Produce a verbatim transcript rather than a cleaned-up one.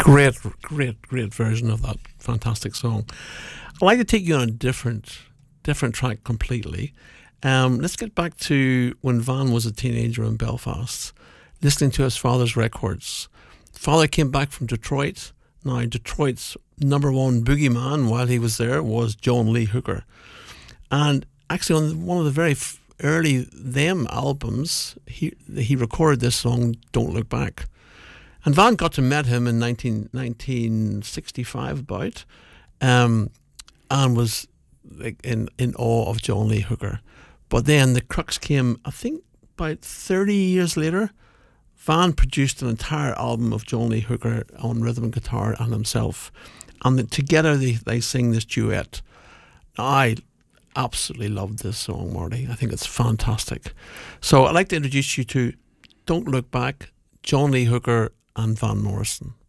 Great, great, great version of that fantastic song. I'd like to take you on a different, different track completely. Um, let's get back to when Van was a teenager in Belfast, listening to his father's records. Father came back from Detroit. Now, Detroit's number one boogeyman while he was there was John Lee Hooker. And actually on one of the very f- early Them albums, he he recorded this song, Don't Look Back. And Van got to meet him in nineteen, nineteen sixty-five about, um, and was like in, in awe of John Lee Hooker. But then the crux came, I think, about thirty years later. Van produced an entire album of John Lee Hooker on rhythm and guitar and himself. And the, together they, they sing this duet. I absolutely love this song, Marty. I think it's fantastic. So I'd like to introduce you to Don't Look Back, John Lee Hooker and Van Morrison.